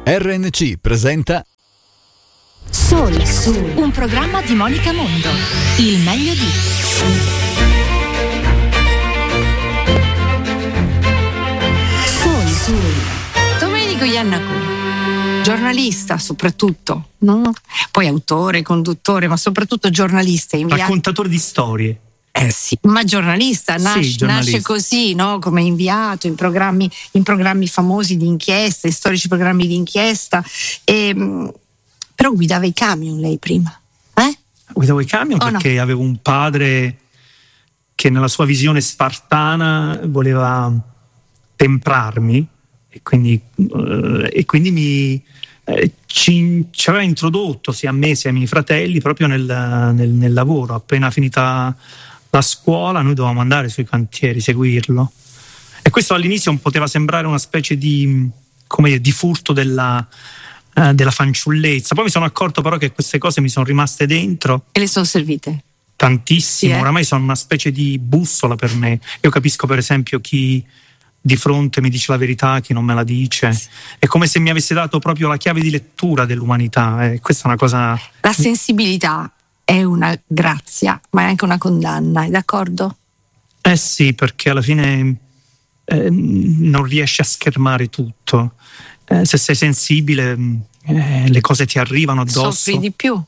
RNC presenta Soul, un programma di Monica Mondo. Il meglio di Soul. Domenico Iannacone, giornalista soprattutto, no? Poi autore, conduttore, ma soprattutto giornalista. Raccontatore di storie. Sì, ma giornalista, nasce così, no? Come inviato in programmi famosi di inchiesta, storici programmi di inchiesta. Però guidava i camion lei prima, Guidavo i camion perché avevo un padre che nella sua visione spartana voleva temprarmi e quindi ci aveva introdotto sia a me sia ai miei fratelli proprio nel lavoro. Appena finita la scuola noi dovevamo andare sui cantieri, seguirlo, e questo all'inizio poteva sembrare una specie di furto della fanciullezza. Poi mi sono accorto però che queste cose mi sono rimaste dentro e le sono servite tantissimo. Sì, Oramai sono una specie di bussola per me. Io capisco per esempio chi di fronte mi dice la verità, chi non me la dice. Sì. È come se mi avesse dato proprio la chiave di lettura dell'umanità. Questa è una cosa. La sensibilità è una grazia, ma è anche una condanna, è d'accordo? Sì, perché alla fine non riesci a schermare tutto. Se sei sensibile, le cose ti arrivano addosso. Soffri di più.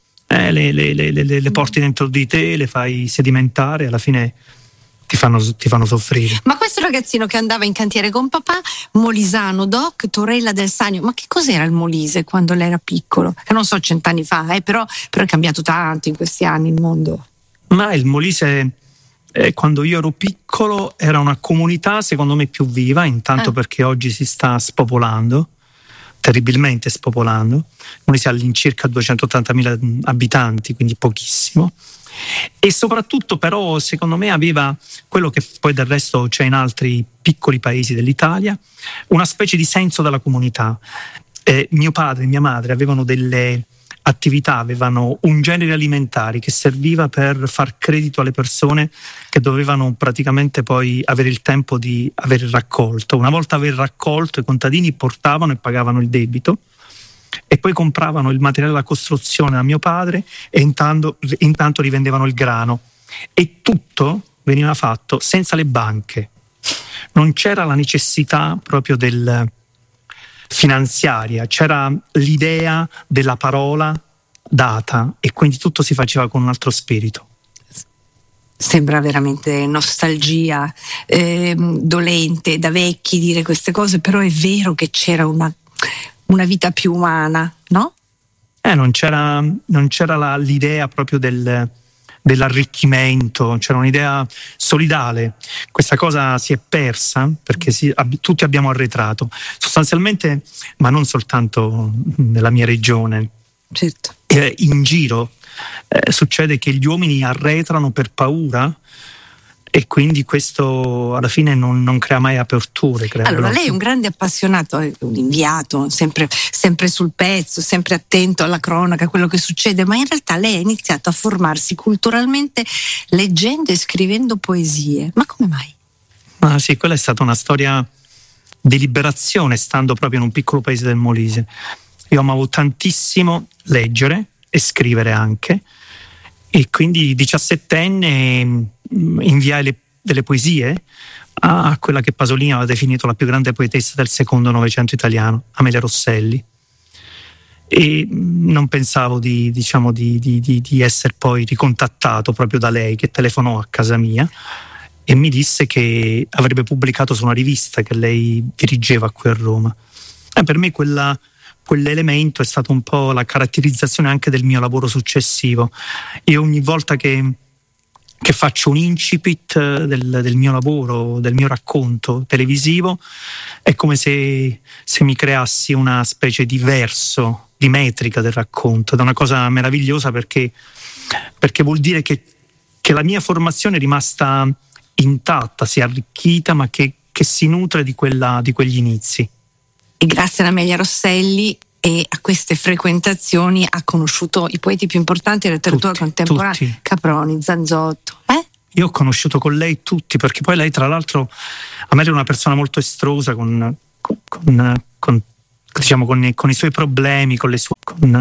Le porti dentro di te, le fai sedimentare, alla fine ti fanno soffrire. Ma questo ragazzino che andava in cantiere con papà, Molisano, Doc, Torella del Sannio, ma che cos'era il Molise quando lei era piccolo? Che non so, 100 anni fa, però è cambiato tanto in questi anni il mondo. Ma il Molise, quando io ero piccolo, era una comunità secondo me più viva, intanto perché oggi si sta spopolando, terribilmente spopolando. Il Molise ha all'incirca 280.000 abitanti, quindi pochissimo. E soprattutto però secondo me aveva quello che poi del resto c'è in altri piccoli paesi dell'Italia, una specie di senso della comunità. Mio padre e mia madre avevano delle attività, avevano un genere alimentari che serviva per far credito alle persone che dovevano praticamente poi avere il tempo di aver raccolto. Una volta aver raccolto, i contadini portavano e pagavano il debito e poi compravano il materiale da costruzione a mio padre e intanto rivendevano il grano, e tutto veniva fatto senza le banche. Non c'era la necessità proprio del finanziaria, c'era l'idea della parola data e quindi tutto si faceva con un altro spirito. Sembra veramente nostalgia dolente da vecchi dire queste cose, però è vero che c'era una vita più umana, no? Non c'era l'idea proprio dell'arricchimento, c'era un'idea solidale. Questa cosa si è persa perché tutti abbiamo arretrato sostanzialmente, ma non soltanto nella mia regione. Certo. In giro succede che gli uomini arretrano per paura, e quindi questo alla fine non crea mai aperture. Allora lei è un grande appassionato, un inviato, sempre sul pezzo, sempre attento alla cronaca, a quello che succede, ma in realtà lei ha iniziato a formarsi culturalmente leggendo e scrivendo poesie. Ma come mai? Ma sì, quella è stata una storia di liberazione, stando proprio in un piccolo paese del Molise. Io amavo tantissimo leggere e scrivere anche, e quindi 17enne inviai delle poesie a quella che Pasolini aveva definito la più grande poetessa del secondo Novecento italiano, Amelia Rosselli, e non pensavo di essere poi ricontattato proprio da lei, che telefonò a casa mia e mi disse che avrebbe pubblicato su una rivista che lei dirigeva qui a Roma. Per me quell'elemento è stato un po' la caratterizzazione anche del mio lavoro successivo. Io ogni volta che faccio un incipit del mio lavoro, del mio racconto televisivo, è come se mi creassi una specie di verso, di metrica del racconto. Ed è una cosa meravigliosa perché vuol dire che la mia formazione è rimasta intatta, si è arricchita, ma che si nutre di quegli inizi. E grazie ad Amelia Rosselli e a queste frequentazioni ha conosciuto i poeti più importanti della letteratura contemporanea, tutti. Caproni, Zanzotto. Io ho conosciuto con lei tutti, perché poi lei tra l'altro, Amelia è una persona molto estrosa, con diciamo con i suoi problemi, con